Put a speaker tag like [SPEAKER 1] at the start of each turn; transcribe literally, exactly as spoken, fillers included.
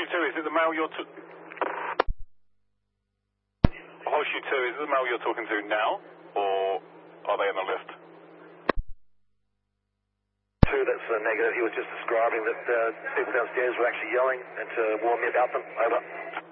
[SPEAKER 1] Horseshoe two, is it the male you're... T- Horseshoe two, is it the male you're talking to now, or are they on the list?
[SPEAKER 2] Two, that's uh, negative. He was just describing that uh, people downstairs were actually yelling and to warn me about them. Over.